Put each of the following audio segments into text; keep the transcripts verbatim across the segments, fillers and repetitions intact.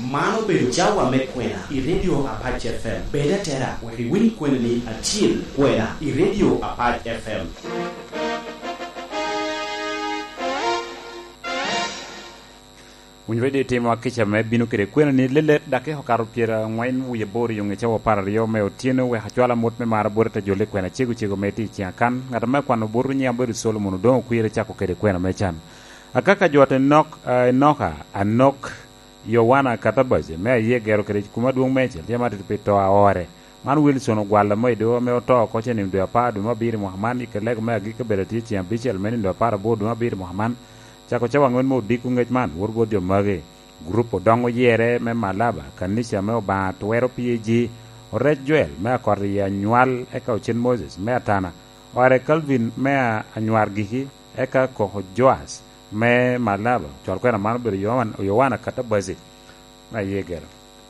mano bedo jawa me kwena i radio Apache F M beda tera wari wini kwena ni achiel kwena i radio Apache F M. Unjwede timo akicha me binu kire kwena ni lele dake hokaro piera ngwain uye bori yung echa wapara rio me otieno we hachwala mot me mara bori ta jole kwena chegu chegu meti chiang kan ngata me kwano boru nyamberu solo munu dongo kuire chako kire kwena me chan akaka jote nok uh, noka anok yowana katabaje me ye gero kire kuma duong meche tiama tipito aore man Wilson gwala mo do me oto ko cheni ndo pa du mabiri Muhammad ikelego me agika berati chiang bichel meni ndo para bodu mabiri Muhammad chako chawa ngon mo diku ngej man worgo jo mage grupo dongo yere me malaba kanisha me ba twero pg orej joel me koria nyual eka ochen Moses me atana ore Calvin me anywar giki eka ko Joas me malaba chol ko na man bir yowan yowana kata bazi na yeger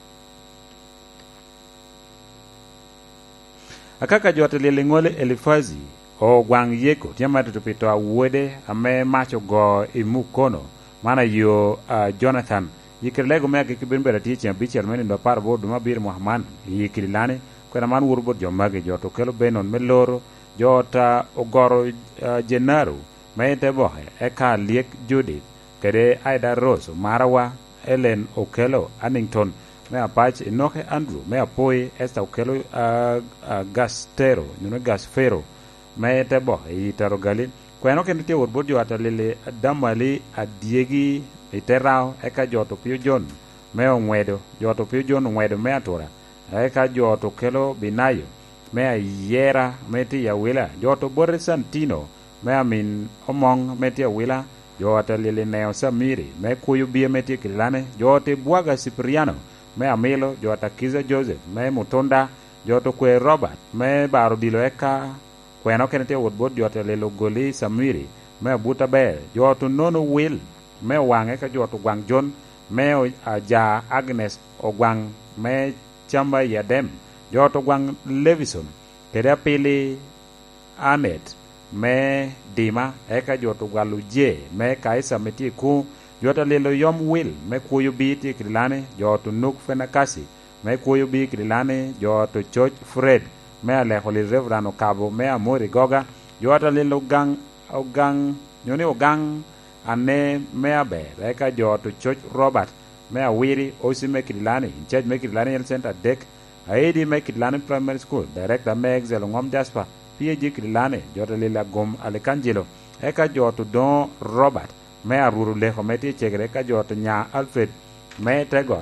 akaka jote lele ngole Elifazi o gwang yeko tiama tupito awode ame macho go imukono mana yo uh, Jonathan yikirlego me ke bera ti tiam bichel men ndo par bo duma bir Muhammad yikirilane ko na man wurbo jo mage joto kelo benon meloro jota ogoro uh, Jenaro mete bohe eka liek Judith kede Aida Rose Marawa Ellen Okelo Annington me apach inoke Andrew me apoy esta Okelo uh, uh, Gastero nuno Gasfero mete bo itaro gali kweno kende te wor bodjo atalele damali adiegi iterao eka joto pio John me ongwedo joto pio John ongwedo me atora eka joto kelo binayo me ayera meti ya wila joto Boris Santino me amin omong meti ya wila joto lele neo Samiri me kuyu bie meti kilane joto Bwaga Cipriano me amilo joto Kiza Joseph me Mutonda joto kwe Robert me baro dilo eka kweno kenete wod bod jote lelo goli Samiri me buta be joto nono will me wange ka joto gwang John me aja Agnes ogwang me chamba yadem joto gwang Levison kede pili Anet me Dima eka joto gwalu je me kaisa meti ku joto lelo yom will me kuyu biti krilane joto nuk fenakasi me kuyu bi krilane joto George Fred me ale holi revrano kabo me amori goga jota lilo gang o gang nyoni o gang ane me abe reka joto Church Robert me awiri osi me kidlani church me kidlani el center deck aidi me kidlani primary school director me exel ngom Jasper pg kidlani jota lila gom Alekangelo eka joto Don Robert me aruru le kometi chegre ka joto nya Alfred me tegot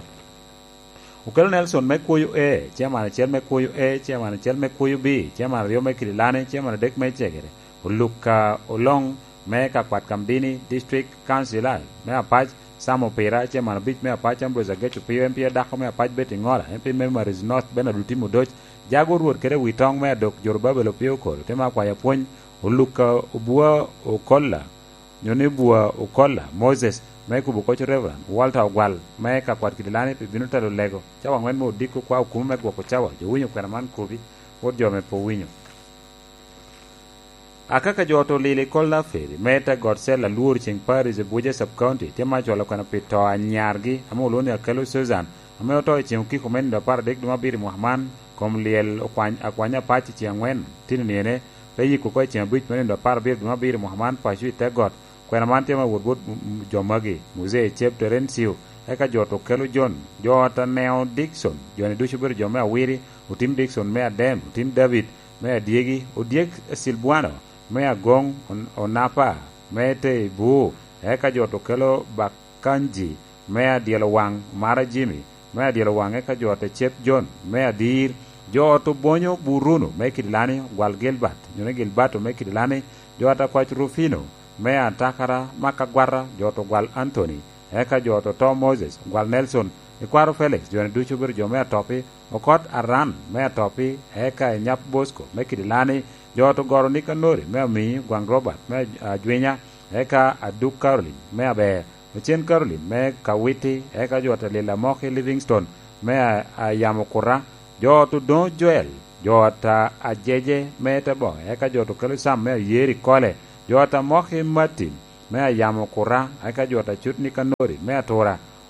Ukelo Nelson me kuyu e, chairman chel me kuyu e, chairman chel me kuyu b, chairman rio me kililane, chairman dek me chegere. Uluka Olong me kakwat Kambini district councilor me apach Samo Pera, chairman bich me apach Ambrose Gechu P M P dako me apach beti ngola, M P Memories North bena dutimu doj, jago ruot kere witong me dok Yoruba belo pio koro, tema kwa yapony Uluka Ubua Ukolla, nyoni Bua Ukolla, Moses me kubu kocho Reverend Walter Ogwal me ka kwat kidilane pe binu talo lego chawa ngwen mo diko kwa ukumu me kwa chawa jo winyo kwa man kubi wod jo me po winyo akaka joto lili kolla feri meta Godsella luor ching Paris e Buja sub county tema jola kwa pito anyargi amo loni akelo Susan ame oto ching kiko men do par dek duma biri Muhammad kom liel okwanya akwanya pachi chiangwen tinu niene pe yiku kwa ching bich men do par biri duma biri Muhammad pachi te God kwena man tema wod jomagi muze chep Terensio eka joto Kelo John jota Neo Dixon joni dushuber jome awiri utim Dixon me adem utim David me adiegi odiek Silbuano me agong on, onapa me te bu eka joto Kelo Bakanji me adielo wang mara Jimmy me adielo wang eka joto chep John me adir joto Bonyo Buruno me kidilani gwal Gilbert jone Gilbert me kidilani jota kwach Rufino me atakara makagwara joto gwal Anthony eka joto Tom Moses gwal Nelson ikwaro Felix jone duchubir jo me atopi okot Aran me atopi eka nyap Bosco me kidilani joto goro Nikanori me ami gwang Robert me ajwinya eka aduk Caroline me abe chen Caroline me kawiti eka joto Lila Moki Livingstone me ayamokura joto Don Joel jota ajeje me tebo eka joto Kelo Sam me yeri kole jota Moki Martin me ayamo kura eka jota Chut Nikanori me atora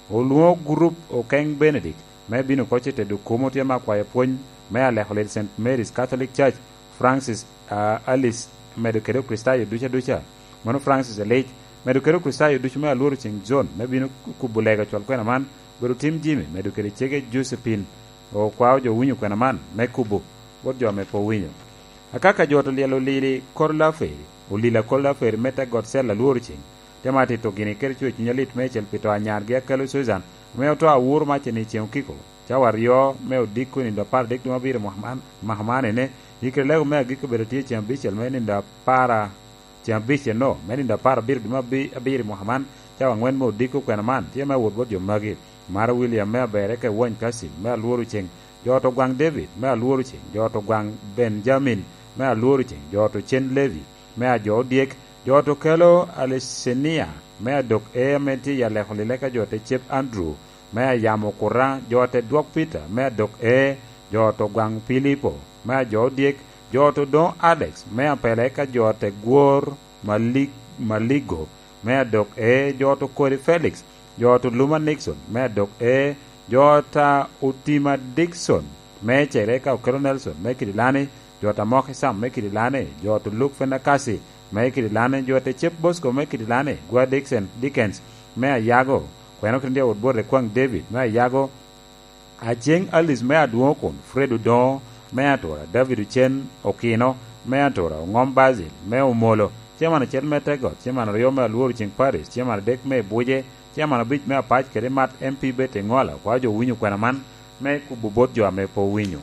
oluo group o King Benedict me bino koche te du kumo tie ma kwa pon me ale Holy Saint Mary's Catholic Church Francis uh, Alice medukero Kristayo ducha ducha mono Francis Elech medukero Kristayo ducha me aluru ching John me bino kubulega chwal kwena man bero tim Jimmy medukero chege Josephine o kwao jo winyo kwena man me kubu bot jo me po winyo akaka joto lielo lili korla feri ulila korla feri meta godsela aluru ching temati to gini ker chwe nyalit mechel pito anyar ge kelo Susan me to awur ma cheni chen kiko chawario me odiku ni do par dik no bire Muhammad Muhammad ne yikrele me giko bereti chen bichel me ni da para chen bichel no me ni da para bir ma bi bire Muhammad chawa ngwen mo odiku kwena man tie me wod bot jo magi Mara William me bere ke won kasim me aluru chen joto gwang David me aluru chen joto gwang Benjamin me aluru chen joto chen Levi me ajo diek joto kelo Alesenia me dok e menti ya le holile ka jote chep Andrew me yamo kura jote dwok Peter me dok e joto gwang Filipo me jo diek joto don Alex me apele ka jote gwor malik maligo me dok e joto Corey Felix joto Luma Nixon me dok e jota Utima Dixon me chere ka Colonel Nelson me kidilane jota Moke Sam me kidilane joto Luke Fenakasi me kidilane jote Chep Bosco me kidilane gwa Dixon Dickens me yago kweno kinde odbore kwang David me yago ajeng Alice me aduokon Fredo Don me atora David Chen Okino me atora Ngom Basil me umolo chemana chen me tego chemana ryo me luor ching Paris chemana dek me buje chemana bich me apach kere mat M P bete ngola kwa jo winyo kwena man me kububot jo ame po winyo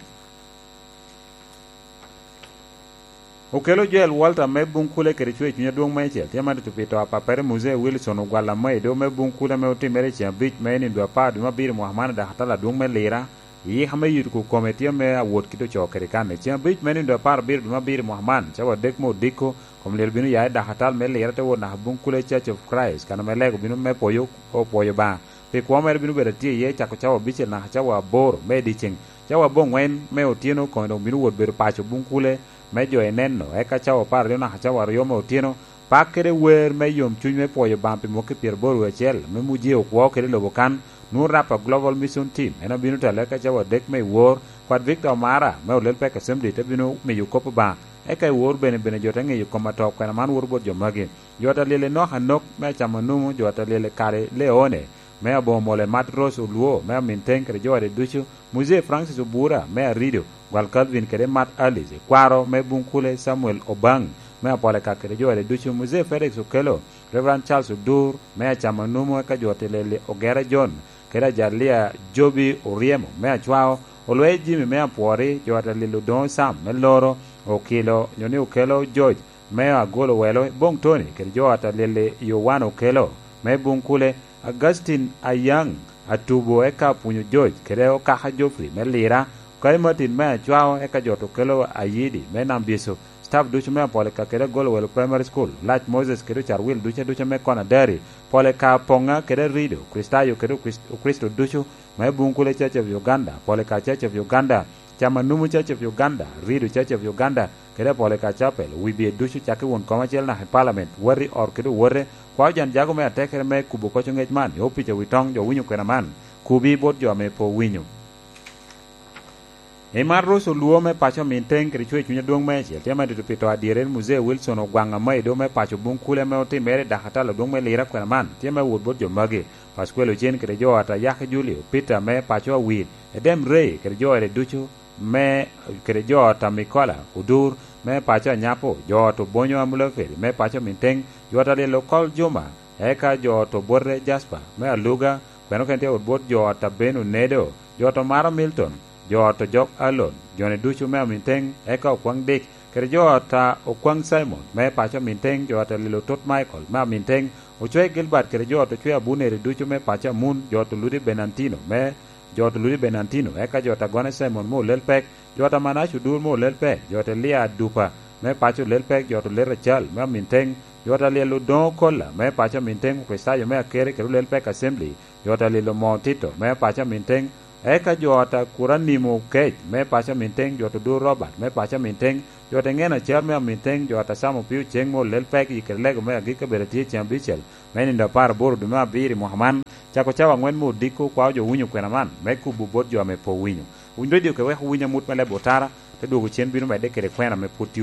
Okelo Joel Walter me bunkule kere chwe chunya duong mechel tiama tu pito apapere Muse Wilson ugwala me do me bunkule me utimere chen bich me ni ndo pa duma bir Muhammad da hatala duong me lera yi hame yut ku kometia me awot kito chokere kane chen bich me ni ndo par bir duma bir Muhammad chawa dek mo diko kom ler binu ya da hatal me lera te wona bunkule Church of Christ kana me lego binu me poyo o poyo ba pe kwa mer binu berati ye chako chawa biche na chawa bor me diching chawa bongwen me otieno kondo binu wot ber pacho bunkule mejo eneno eka chawo par na chawa ryomo otieno pakere wer me yom chuny me poyo bampi moke pier boru echel me mujie okwo kere lobokan nur rapa Global Mission Team ena binu tale ka chawa dek me wor kwad Victor Mara me olel peka assembly te binu me yukopo ba eka wor bene bene jota nge yukoma top kana man wor bot jomagi jota lele no hanok me chamanumu jota lele kare leone me abo mole matros uluo me minteng kere jode duchu Muse Francis Ubura me rido Wal Calvin kere Mat Alice Kwaro me bunkule Samuel Obang me apole ka kere jode duchu Muse Felix Okelo Reverend Charles Udur me chamanumu ka jote lele Ogera John kera Jarlia Jobi Oriemo me achwao olwe Jimmy me apori jote lele Don Sam me loro Okilo nyoni Okelo George me agolo welo Bong Tony kere jote lele Yowan Okelo me bunkule Augustine Ayang atubo eka punyo George kere okaha Joffrey me lira kai Martin me chwao eka joto kelo ayidi me nambiso staff ducho me pole ka kere Golwell Primary School Lach Moses kere Charwil ducho ducho me kona dari pole ka ponga kere Rido Kristayo kere Kristo ducho me bunkule Church of Uganda pole ka Church of Uganda chama numu Church of Uganda Rido Church of Uganda kere pole ka chapel wibi ducho chake won commercial na parliament wari or kere wore kwa jan jago me atekere me kubo kocho ngech man yo picha witong jo winyo kwena man kubi bot jo me po winyo e marro so luo me pacho minteng kri chwe chunya duong me che tema de pito adieren Muse Wilson ogwanga me do me pacho bunkule me ote mere da hatala duong me lira kwena man tema wod bot jo magi pasquelo chen kre jo ata yak Julio Peter me pacho wit edem rey kre jo ere ducho me kre jo ata Mikola Udur me pacho nyapo jo to bonyo amulo feri me pacho minteng jo ata le local Juma eka jo to borre Jasper me aluga kweno kente od bot jo ata Benu Nedo jo to Mara Milton jo to Jok Alon jone duchu me minteng eka okwang dik kere jo ata okwang Simon me pacho minteng jo ata lilo tot Michael me minteng ochwe Gilbert kere jo to chwe abunere duchu me pacho mun jo to Ludi Benantino me jo to Ludi Benantino eka jo ta Gone Simon mo lelpek jo ta Manashu dur mo lelpek jo ta Lia Dupa me pacho lelpek jo to Lera Chal me minteng jota lelo don kola me pacha minteng Kristayo me akere kero lelpek assembly jota lelo Montito me pacha minteng eka jota kuranimo kech me pacha minteng jota do Robert me pacha minteng jota ngena chal me minteng jota samo piu cheng mo lelpek ikerlego me agika berati chambichel me ninda par boru duma biri Muhammad chako chawa ngwen mu diko kwa jo winyo kwena man me kubu bot jo me po winyo winyo dio ke we winyo mut male botara te duogo chien biro mede kere kwena me puti